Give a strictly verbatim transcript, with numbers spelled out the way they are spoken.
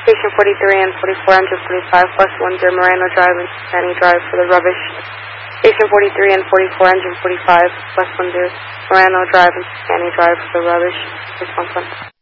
Station forty-three and forty-four, engine forty-five, bus one zero, Moreno Drive and Fanny Drive for the rubbish. Station forty-three and forty-four, engine forty-five, bus one zero, Moreno Drive and Fanny Drive for the rubbish. Response one.